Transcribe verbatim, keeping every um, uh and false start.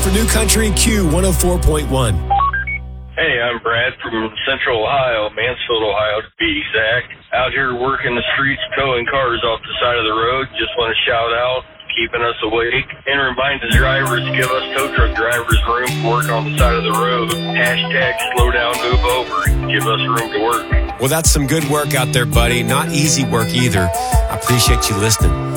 for New Country Q one oh four point one. Hey, I'm Brad from Central Ohio, Mansfield, Ohio, to be exact. Out here working the streets, towing cars off the side of the road. Just want to shout out, keeping us awake, and remind the drivers, give us tow truck drivers room to work on the side of the road. Hashtag slow down, move over, give us room to work. Well, that's some good work out there, buddy. Not easy work either. I appreciate you listening.